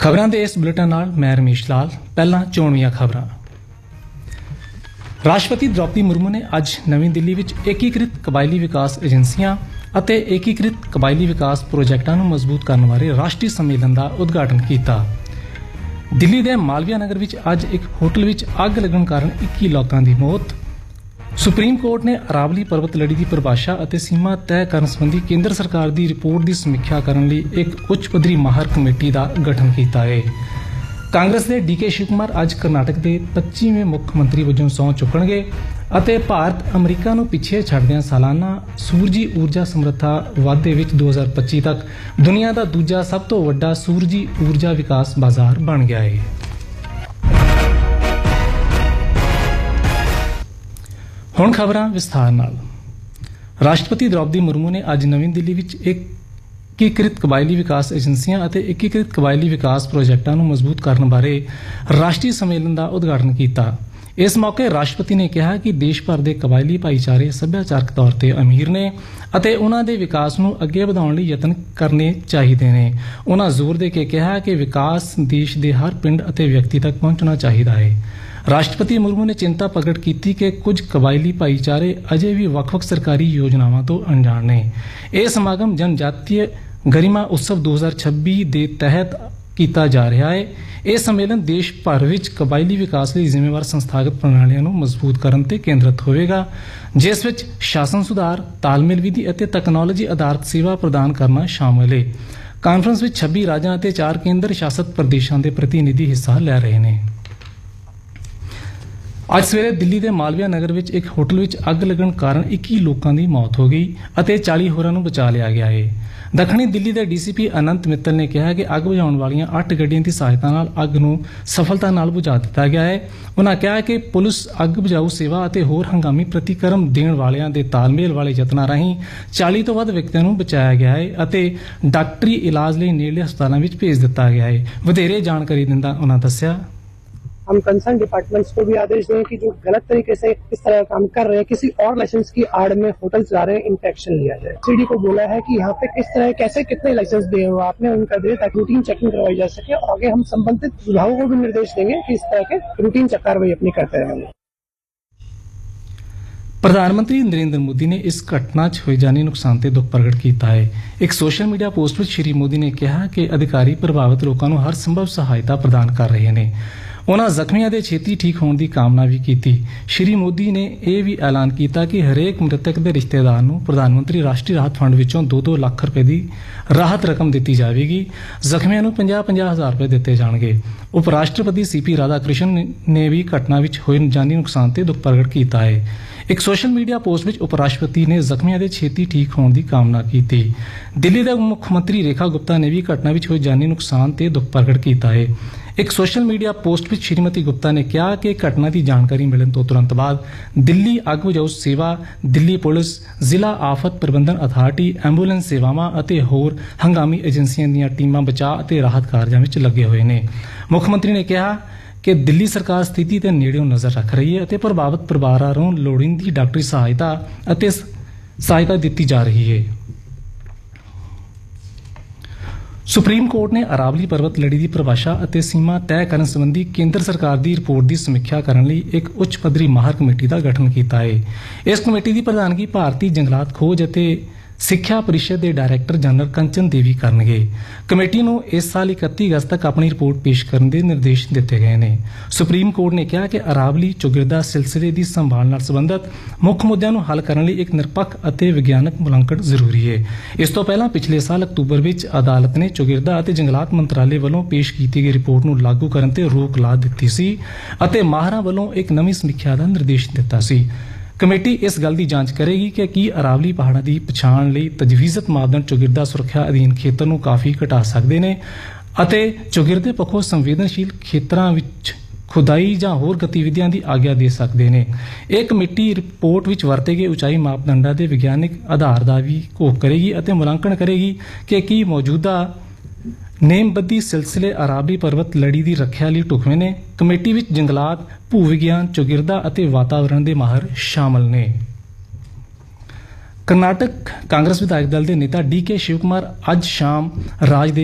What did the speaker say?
खबरां दे इस बुलेटिन नाल मैं रमेश लाल। पहला चोणवीआं खबरां। राष्ट्रपति द्रौपदी मुर्मू ने अज नवी दिल्ली विच एकीकृत कबायली विकास एजेंसियां ਅਤੇ एकीकृत कबायली विकास प्रोजेक्टां ਨੂੰ मजबूत करने बारे राष्ट्रीय सम्मेलन का उद्घाटन किया। दिल्ली के मालवीया नगर विच अज एक होटल विच अग लगन कारण 21 लोगों की मौत। सुप्रीम कोर्ट ने अरावली पर्वत लड़ी की परिभाषा और सीमा तय करने संबंधी केंद्र सरकार की रिपोर्ट की समीक्षा करने लिए एक उच्च पद्धरी माहर कमेटी का गठन किया है। कांग्रेस के डी के शिव कुमार अज कर्नाटक के 25वें मुख्यमंत्री वजों सहुं चुकणगे ਅਤੇ ਭਾਰਤ ਅਮਰੀਕਾ ਨੂੰ ਪਿੱਛੇ ਛੱਡਦਿਆਂ ਸਾਲਾਨਾ ਸੂਰਜੀ ਊਰਜਾ ਸਮਰੱਥਾ ਵਾਧੇ ਵਿੱਚ 2025 ਤੱਕ ਦੁਨੀਆ ਦਾ ਦੂਜਾ ਸਭ ਤੋਂ ਵੱਡਾ ਸੂਰਜੀ ਊਰਜਾ ਵਿਕਾਸ ਬਾਜ਼ਾਰ ਬਣ ਗਿਆ ਹੈ। ਹੁਣ ਖਬਰਾਂ ਵਿਸਥਾਰ ਨਾਲ। ਰਾਸ਼ਟਰਪਤੀ द्रौपदी मुर्मू ने ਅੱਜ ਨਵੀਂ ਦਿੱਲੀ ਵਿੱਚ एकीकृत कबायली विकास एजेंसियां ਅਤੇ एकीकृत कबायली विकास प्रोजेक्टां ਨੂੰ मजबूत ਕਰਨ ਬਾਰੇ राष्ट्रीय सम्मेलन ਦਾ उद्घाटन ਕੀਤਾ। इस मौके राष्ट्रपति ने कहा कि देश भर के कबायली भाईचारे सभ्याचारक तौर पर अमीर ने ਅਤੇ उन्हां दे विकास ਨੂੰ ਅੱਗੇ ਵਧਾਉਣ ਲਈ ਯਤਨ ਕਰਨੇ ਚਾਹੀਦੇ ਨੇ। उन्हां जोर दे के कहा कि विकास देश के हर पिंड ਅਤੇ व्यक्ति तक पहुंचना चाहिए है। राष्ट्रपति मुर्मू ने चिंता प्रगट की कि कुछ कबायली भाईचारे अजे भी ਵੱਖ-ਵੱਖ सरकारी योजनावां तो अनजाण ने। यह समागम जनजातीय गरिमा उत्सव 2026 के तहत किया जा रहा है। यह सम्मेलन देश भर विच कबायली विकास ਲਈ ਜ਼ਿੰਮੇਵਾਰ ਸੰਸਥਾਗਤ ਪ੍ਰਣਾਲੀਆਂ ਨੂੰ ਮਜ਼ਬੂਤ ਕਰਨ ਤੇ ਕੇਂਦਰਿਤ ਹੋਵੇਗਾ, ਜਿਸ ਵਿੱਚ ਸ਼ਾਸਨ ਸੁਧਾਰ, ਤਾਲਮੇਲ ਵਿਧੀ ਅਤੇ ਤਕਨਾਲੋਜੀ ਆਧਾਰਿਤ ਸੇਵਾ ਪ੍ਰਦਾਨ ਕਰਨਾ ਸ਼ਾਮਲ ਹੈ। ਕਾਨਫਰੰਸ ਵਿੱਚ 26 ਰਾਜਾਂ ਅਤੇ 4 ਕੇਂਦਰ ਸ਼ਾਸਤ ਪ੍ਰਦੇਸ਼ਾਂ ਦੇ ਪ੍ਰਤੀਨਿਧੀ ਹਿੱਸਾ ਲੈ ਰਹੇ ਨੇ। ਅੱਜ ਸਵੇਰੇ ਦਿੱਲੀ ਦੇ ਮਾਲਵੀਆ ਨਗਰ ਵਿੱਚ ਇੱਕ ਹੋਟਲ ਵਿੱਚ ਅੱਗ ਲੱਗਣ ਕਾਰਨ 21 ਲੋਕਾਂ ਦੀ ਮੌਤ ਹੋ ਗਈ ਅਤੇ 40 ਹੋਰਾਂ ਨੂੰ ਬਚਾ ਲਿਆ ਗਿਆ ਹੈ। ਦੱਖਣੀ ਦਿੱਲੀ ਦੇ ਡੀਸੀਪੀ ਅਨੰਤ ਮਿੱਤਲ ਨੇ ਕਿਹਾ ਕਿ ਅੱਗ ਬੁਝਾਉਣ ਵਾਲੀਆਂ 8 ਗੱਡੀਆਂ ਦੀ ਸਹਾਇਤਾ ਨਾਲ ਅੱਗ ਨੂੰ ਸਫਲਤਾ ਨਾਲ ਬੁਝਾ ਦਿੱਤਾ ਗਿਆ ਹੈ। ਉਨ੍ਹਾਂ ਕਿਹਾ ਕਿ ਪੁਲਿਸ ਅੱਗ ਬੁਝਾਊ ਸੇਵਾ ਅਤੇ ਹੋਰ ਹੰਗਾਮੀ ਪ੍ਰਤੀਕਰਮ ਦੇਣ ਵਾਲਿਆਂ ਦੇ ਤਾਲਮੇਲ ਵਾਲੇ ਯਤਨਾਂ ਰਾਹੀਂ 40 ਤੋਂ ਵੱਧ ਵਿਅਕਤੀਆਂ ਨੂੰ ਬਚਾਇਆ ਗਿਆ ਹੈ ਅਤੇ ਡਾਕਟਰੀ ਇਲਾਜ ਲਈ ਨੇੜਲੇ ਹਸਪਤਾਲਾਂ ਵਿੱਚ ਭੇਜ ਦਿੱਤਾ ਗਿਆ ਹੈ। ਵਧੇਰੇ ਜਾਣਕਾਰੀ ਦਿੰਦਾ उन्होंने दस्या, हम कंसर्न डिपार्टमेंट्स को भी आदेश दें कि जो गलत तरीके से इस तरह का काम कर रहे हैं, किसी और लाइसेंस की आड़ में होटल चला रहे हैं, इनका एक्शन लिया जाए। सीडी को बोला है कि यहाँ पे किस तरह कैसे कितने लाइसेंस दिए हुए आपने उनका दे ताकि रूटीन चेकिंग करवाई जा सके। आगे हम संबंधित विभागों को भी निर्देश देंगे कि इस तरह के रूटीन कार्रवाई अपनी करते रहेंगे। प्रधानमंत्री नरेंद्र मोदी ने इस घटना च होए जानी नुकसान ते दुख प्रगट किया है। एक सोशल मीडिया पोस्ट में श्री मोदी ने कहा कि अधिकारी प्रभावित लोगों को हर संभव सहायता प्रदान कर रहे हैं। उन्होंने जख्मियों के छेती ठीक होने की कामना भी की। श्री मोदी ने यह भी ऐलान किया कि हरेक मृतक के रिश्तेदार को प्रधानमंत्री राष्ट्रीय राहत फंड विचों 2-2 लाख रुपए की राहत रकम दी जाएगी। जख्मियों को 50-50 हज़ार रुपए दिए जाएंगे। उप राष्ट्रपति CP राधाकृष्णन ने भी घटना में होए जानी नुकसान से दुख प्रगट किया है। एक सोशल मीडिया पोस्ट में उप राष्ट्रपति ने जख्मियों के छेती ठीक होने की कामना की। दिल्ली के मुख्यमंत्री रेखा गुप्ता ने भी घटना में होए जानी नुकसान से दुख प्रगट किया है। एक सोशल मीडिया पोस्ट में श्रीमती गुप्ता ने कहा कि घटना की जानकारी मिलने तो तुरंत बाद दिल्ली अग बुझाऊ सेवा, दिल्ली पुलिस, जिला आफत प्रबंधन अथारिटी, एंबूलेंस सेवावां ਅਤੇ ਹੋਰ हंगामी एजेंसियां ਦੀਆਂ ਟੀਮਾਂ ਬਚਾਅ ਅਤੇ ਰਾਹਤ ਕਾਰਜਾਂ ਵਿੱਚ ਲੱਗੇ ਹੋਏ ਨੇ। ਮੁੱਖ ਮੰਤਰੀ ਨੇ ਕਿਹਾ ਕਿ ਦਿੱਲੀ ਸਰਕਾਰ ਸਥਿਤੀ ਤੇ ਨੇੜਿਓਂ ਨਜ਼ਰ ਰੱਖ ਰਹੀ ਹੈ ਅਤੇ ਪ੍ਰਭਾਵਿਤ ਪਰਿਵਾਰਾਂ ਨੂੰ ਲੋੜੀਂਦੀ ਡਾਕਟਰੀ ਸਹਾਇਤਾ ਦਿੱਤੀ ਜਾ ਰਹੀ ਹੈ। सुप्रीम कोर्ट ने अरावली पर्वत लड़ी की परिभाषा और सीमा तय करने संबंधी केंद्र सरकार की रिपोर्ट की समीक्षा करने लिए एक उच्च पद्धरी माहर कमेटी का गठन किया है। इस कमेटी की प्रधानगी भारतीय जंगलात खोज और सिक्ख्या परिषद के director general Kanchan Devi करनगे। Committee को इस साल 31 अगस्त तक अपनी रिपोर्ट पेश करने के निर्देश दिए गए हैं। सुप्रीम कोर्ट ने कहा कि अरावली चौगिरदा सिलसिले की संभाल नाल संबंधित मुख्य मुद्दों को हल करने लिए एक निरपक्ष और विज्ञानक मुलांकन जरूरी है। इस तो पहला पिछले साल अक्तूबर में अदालत ने चौगिरदा और जंगलात मंत्रालय वालों पेश की गई रिपोर्ट को लागू करने ते रोक ला दी सी और माहरां वालों एक नवीं समीक्षा का निर्देश दिता सी। कमेटी इस गल की जांच करेगी कि की अरावली पहाड़ों की पछाण लई तजवीज़त मापदंड चौगिरदा सुरक्षा अधीन खेतर को काफ़ी घटा सकते हैं और चौगिरदे पक्षों संवेदनशील खेतरां विच खुदाई ਜਾਂ ਹੋਰ गतिविधियां की आग्या दे सकते हैं। यह कमेटी रिपोर्ट विच वरते गए उचाई मापदंडों के विज्ञानिक आधार का भी घोख करेगी और मुलांकन करेगी कि की मौजूदा नेमबद्धी सिलसिले अरावली पर्वत लड़ी की रखिया लिए ढुकवें ने। कमेटी विच जंगलात, भू विज्ञान, चौगिरदा और वातावरण के माहर शामिल ने। कर्नाटक कांग्रेस विधायक दल के नेता डी के शिव कुमार अज शाम राज